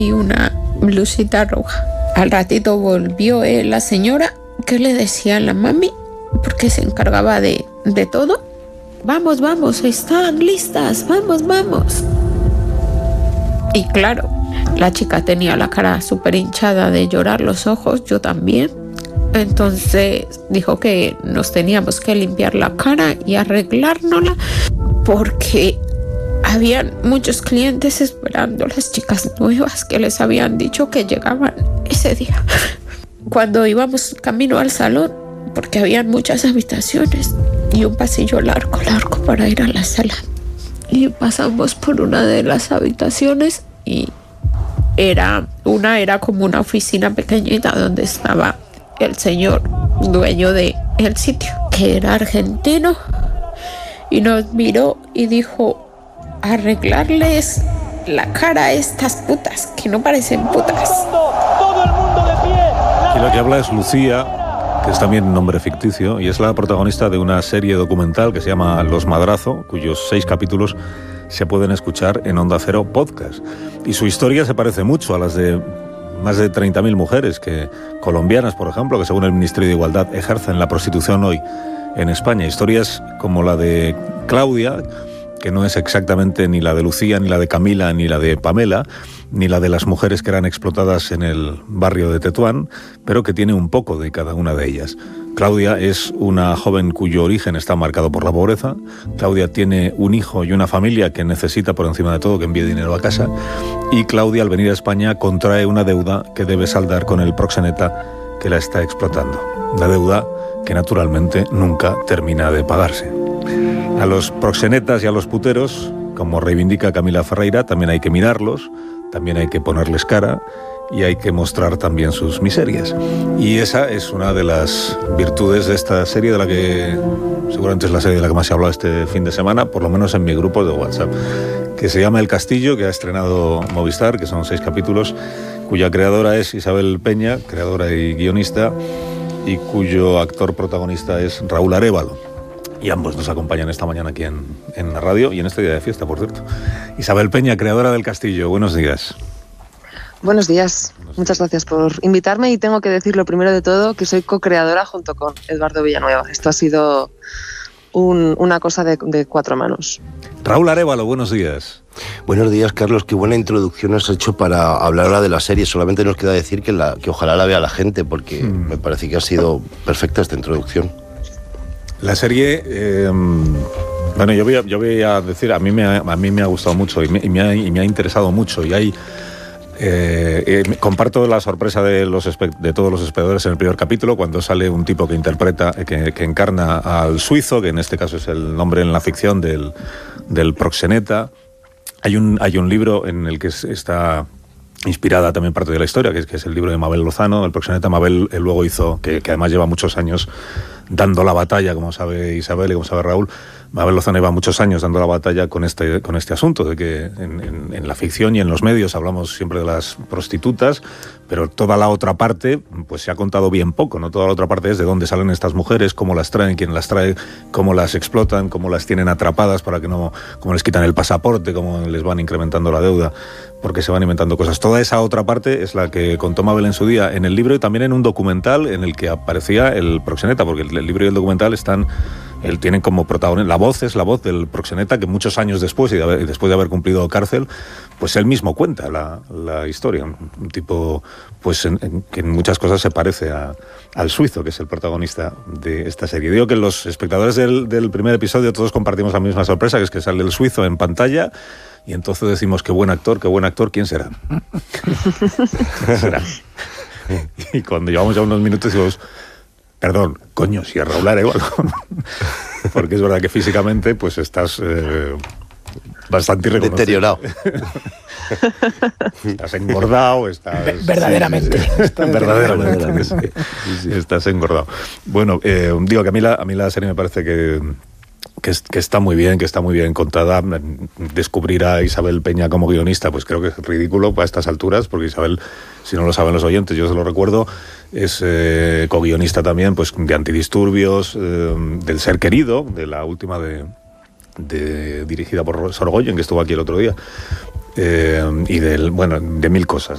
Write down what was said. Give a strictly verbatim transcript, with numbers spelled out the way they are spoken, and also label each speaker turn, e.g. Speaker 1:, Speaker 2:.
Speaker 1: y una blusita roja. Al ratito volvió eh, la señora que le decía a la mami, porque se encargaba de, de todo. Vamos, vamos, están listas, vamos, vamos. Y claro, la chica tenía la cara súper hinchada de llorar, los ojos, yo también. Entonces dijo que nos teníamos que limpiar la cara y arreglárnosla porque habían muchos clientes esperando, las chicas nuevas que les habían dicho que llegaban ese día. Cuando íbamos camino al salón, porque habían muchas habitaciones y un pasillo largo, largo para ir a la sala. Y pasamos por una de las habitaciones y era, una era como una oficina pequeñita donde estaba el señor dueño del sitio, que era argentino, y nos miró y dijo: arreglarles la cara a estas putas, que no parecen putas.
Speaker 2: Todo el mundo de pie.
Speaker 3: Y la que habla es Lucía, que es también un nombre ficticio, y es la protagonista de una serie documental que se llama Los Madrazo, cuyos seis capítulos se pueden escuchar en Onda Cero Podcast. Y su historia se parece mucho a las de más de treinta mil mujeres que, colombianas, por ejemplo, que según el Ministerio de Igualdad ejercen la prostitución hoy en España. Historias como la de Claudia, que no es exactamente ni la de Lucía, ni la de Camila, ni la de Pamela, ni la de las mujeres que eran explotadas en el barrio de Tetuán, pero que tiene un poco de cada una de ellas. Claudia es una joven cuyo origen está marcado por la pobreza. Claudia tiene un hijo y una familia que necesita, por encima de todo, que envíe dinero a casa. Y Claudia, al venir a España, contrae una deuda que debe saldar con el proxeneta que la está explotando. La deuda que, naturalmente, nunca termina de pagarse. A los proxenetas y a los puteros, como reivindica Camila Ferreira, también hay que mirarlos, también hay que ponerles cara y hay que mostrar también sus miserias. Y esa es una de las virtudes de esta serie, de la que seguramente es la serie de la que más se ha hablado este fin de semana, por lo menos en mi grupo de WhatsApp, que se llama El Castillo, que ha estrenado Movistar, que son seis capítulos, cuya creadora es Isabel Peña, creadora y guionista, y cuyo actor protagonista es Raúl Arévalo. Y ambos nos acompañan esta mañana aquí en, en la radio y en este día de fiesta, por cierto. Isabel Peña, creadora del Castillo, buenos días.
Speaker 4: Buenos días, muchas gracias por invitarme, y tengo que decir lo primero de todo que soy co-creadora junto con Eduardo Villanueva. Esto ha sido un, una cosa de, de cuatro manos.
Speaker 3: Raúl Arévalo, buenos días.
Speaker 5: Buenos días, Carlos, qué buena introducción has hecho para hablar ahora de la serie. Solamente nos queda decir que, la, que ojalá la vea la gente, porque hmm. me parece que ha sido perfecta esta introducción.
Speaker 3: La serie, eh, bueno, yo voy, a, yo voy a decir, a mí me ha, a mí me ha gustado mucho y me, y me, ha, y me ha interesado mucho, y hay... Eh, eh, comparto la sorpresa de, los de todos los espectadores en el primer capítulo, cuando sale un tipo que interpreta, que, que encarna al suizo, que en este caso es el nombre en la ficción del, del proxeneta. Hay un, hay un libro en el que está inspirada también parte de la historia, que es, que es el libro de Mabel Lozano, el proxeneta. Mabel eh, luego hizo, que, que además lleva muchos años dando la batalla, como sabe Isabel y como sabe Raúl. Mabel Lozano lleva muchos años dando la batalla con este, con este asunto, de que en, en, en la ficción y en los medios hablamos siempre de las prostitutas, pero toda la otra parte pues se ha contado bien poco, ¿no? Toda la otra parte es de dónde salen estas mujeres, cómo las traen, quién las trae, cómo las explotan, cómo las tienen atrapadas para que no, cómo les quitan el pasaporte, cómo les van incrementando la deuda, porque se van inventando cosas. Toda esa otra parte es la que contó Mabel en su día en el libro y también en un documental en el que aparecía el proxeneta, porque el, el libro y el documental están... Él tiene como protagonista, la voz es la voz del proxeneta, que muchos años después, y, de haber, y después de haber cumplido cárcel, pues él mismo cuenta la, la historia. Un tipo, pues en, en, que en muchas cosas se parece a, al suizo, que es el protagonista de esta serie. Digo que los espectadores del, del primer episodio todos compartimos la misma sorpresa, que es que sale el suizo en pantalla, y entonces decimos, qué buen actor, qué buen actor, ¿quién será? ¿Quién será? Y cuando llevamos ya unos minutos decimos... Perdón, coño, si es Raúl Arévalo. Porque es verdad que físicamente pues estás eh, bastante irreconocible.
Speaker 5: Deteriorado.
Speaker 3: Estás engordado, estás...
Speaker 6: Verdaderamente.
Speaker 3: Sí, sí, estás verdaderamente, verdaderamente. Sí, sí, estás engordado. Bueno, eh, digo que a mí, la, a mí la serie me parece que... Que, es, que está muy bien, que está muy bien contada. Descubrir a Isabel Peña como guionista, pues creo que es ridículo a estas alturas, porque Isabel, si no lo saben los oyentes, yo se lo recuerdo, es eh, co-guionista también pues, de Antidisturbios, eh, del Ser Querido, de la última de, de dirigida por Sorgoyen, que estuvo aquí el otro día. Eh, y del, bueno, de mil cosas.